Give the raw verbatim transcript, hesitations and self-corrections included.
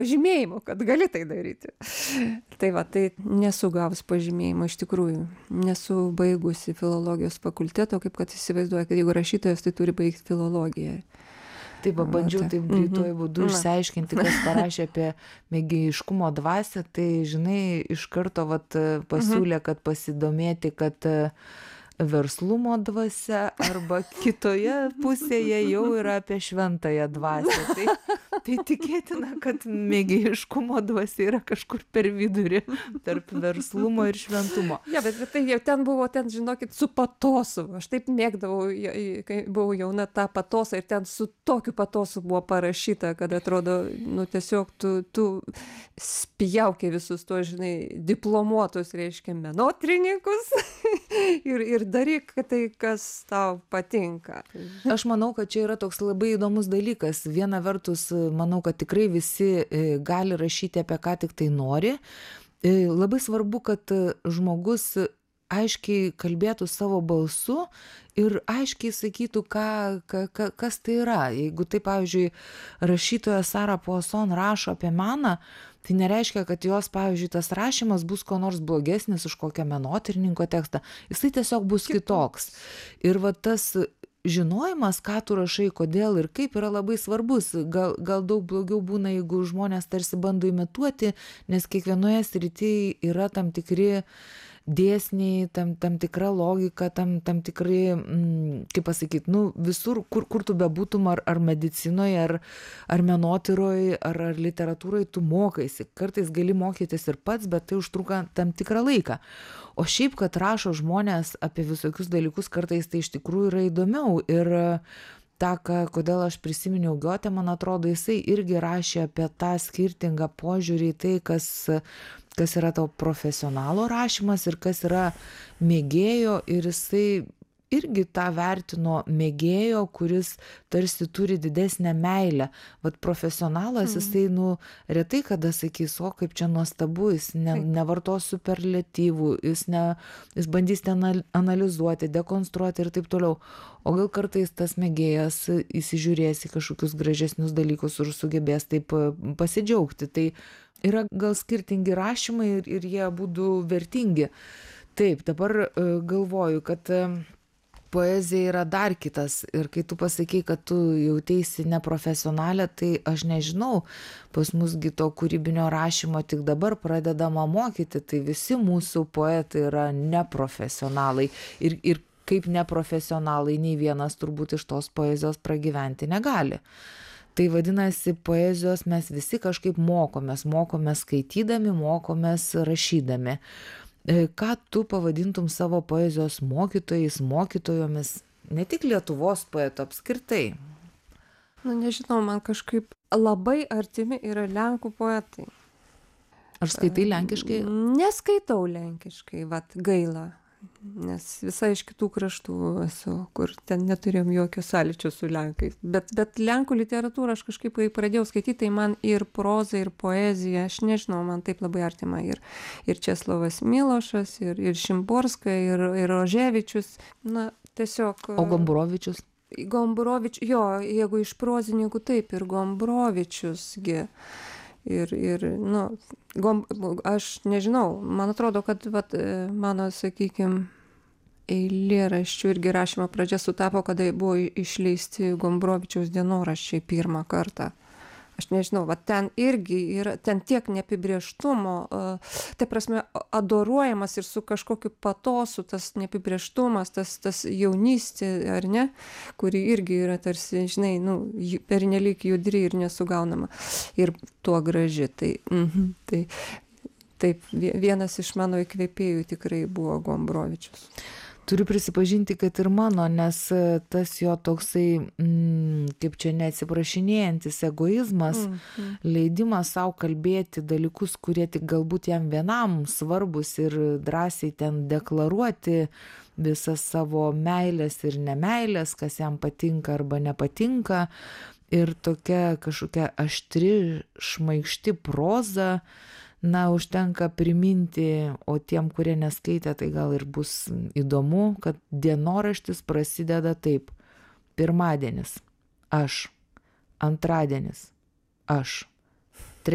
žymėjimo, kad gali tai daryti. Tai va, tai nesu gavus pažymėjimo iš tikrųjų. Nesu baigusi filologijos fakulteto, kaip kad įsivaizduoja, kad jeigu rašytojas, tai turi baigti filologiją. Taip, bandžiau taip greituoju būdu išsiaiškinti, kas parašė apie mėgėjiškumo dvasią, tai, žinai, iš karto vat, pasiūlė, kad pasidomėti, kad verslumo dvasia arba kitoje pusėje jau yra apie šventąją dvasią. Tai, tai tikėtina, kad mėgėjiškumo dvasia yra kažkur per vidurį tarp verslumo ir šventumo. Ja, bet, bet tai jau ten buvo, ten, žinokit, su patosu. Aš taip mėgdavau, kai buvau jauna, tą patosą ir ten su tokiu patosu buvo parašyta, kad atrodo, nu tiesiog tu, tu spjauki visus to, žinai, diplomuotus, reiškia, menotrininkus ir, ir daryk tai, kas tau patinka. Aš manau, kad čia yra toks labai įdomus dalykas. Viena vertus, manau, kad tikrai visi gali rašyti apie ką tik tai nori. Labai svarbu, kad žmogus aiškiai kalbėtų savo balsu ir aiškiai sakytų, ką, ka, ka, kas tai yra. Jeigu tai, pavyzdžiui, rašytoja Sara Poisson rašo apie meną, tai nereiškia, kad jos, pavyzdžiui, tas rašymas bus ko nors blogesnis už kokią menotyrininko tekstą. Jisai tiesiog bus kitoks. Ir va tas žinojimas, ką tu rašai, kodėl ir kaip, yra labai svarbus. Gal, gal daug blogiau būna, jeigu žmonės tarsi bando imituoti, nes kiekvienoje srityje yra tam tikri dėsniai, tam, tam tikra logika, tam, tam tikrai, mm, kaip pasakyti, nu, visur, kur, kur tu bebūtum, ar, ar medicinoje, ar, ar menotyroje, ar, ar literatūroje, tu mokaisi. Kartais gali mokytis ir pats, bet tai užtruka tam tikrą laiką. O šiaip, kad rašo žmonės apie visokius dalykus, kartais tai iš tikrųjų yra įdomiau. Ir tą, ką, kodėl aš prisiminiau Goethe, man atrodo, jisai irgi rašė apie tą skirtingą požiūrį į tai, kas, kas yra tavo profesionalo rašymas ir kas yra mėgėjo, ir jisai irgi tą vertino mėgėjo, kuris tarsi turi didesnę meilę. Vat profesionalas, mm. jisai, nu, retai kada sakys, o kaip čia nuostabu, jis ne, nevartos superlatyvų, jis, ne, jis bandys ten analizuoti, dekonstruoti ir taip toliau. O gal kartais tas mėgėjas įsižiūrės į kažkokius gražesnius dalykus ir sugebės taip pasidžiaugti. Tai yra gal skirtingi rašymai ir, ir jie būtų vertingi. Taip, dabar galvoju, kad poezija yra dar kitas, ir kai tu pasakei, kad tu jauteisi neprofesionalė, tai aš nežinau, pas musgi to kūrybinio rašymo tik dabar pradedama mokyti, tai visi mūsų poetai yra neprofesionalai ir, ir kaip neprofesionalai nei vienas turbūt iš tos poezijos pragyventi negali. Tai vadinasi, poezijos mes visi kažkaip mokomės, mokomės skaitydami, mokomės rašydami. Ką tu pavadintum savo poezijos mokytojais, mokytojomis, ne tik Lietuvos poetų apskritai? Nu, nežinau, man kažkaip labai artimi yra lenkų poetai. Ar skaitai lenkiškai? Neskaitau lenkiškai, vat gaila, nes visai iš kitų kraštų esu, kur ten neturėjom jokio sąlyčio su lenkais. Bet, bet lenkų literatūrą aš kažkaip, kai pradėjau skaityti, tai man ir proza, ir poezija, aš nežinau, man taip labai artima. Ir, ir Česlovas Milošas, ir, ir Šimborska, ir, ir Roževičius. Na, tiesiog... O Gombrowiczius? Gombrowiczius, jo, jeigu iš prozininkų, taip, ir Gombrowicziusgi. Ir, ir, nu, gom, aš nežinau, man atrodo, kad vat, mano, sakykime, eilėraščių irgi rašymo pradžia sutapo, kada buvo išleisti Gombrowicziaus dienoraščiai pirmą kartą. Aš nežinau, va ten irgi yra, ten tiek neapibrėžtumo, tai prasme, adoruojamas ir su kažkokiu patosu tas neapibrėžtumas, tas, tas jaunystė, ar ne, kuri irgi yra tarsi, žinai, nu, pernelyg judri ir nesugaunama. Ir tuo graži. Tai, mm, tai taip, vienas iš mano įkvėpėjų tikrai buvo Gombrowiczius. Turiu prisipažinti, kad ir mano, nes tas jo toksai, mm, kaip čia neatsiprašinėjantis egoizmas, mm, mm. leidimas savo kalbėti dalykus, kurie tik galbūt jam vienam svarbus ir drąsiai ten deklaruoti visas savo meilės ir nemeilės, kas jam patinka arba nepatinka. Ir tokia kažkokia aštri, šmaikšti proza. Na, užtenka priminti, o tiem, kurie neskaitė, tai gal ir bus įdomu, kad dienoraštis prasideda taip. Pirmadienis – aš. Antradienis – aš.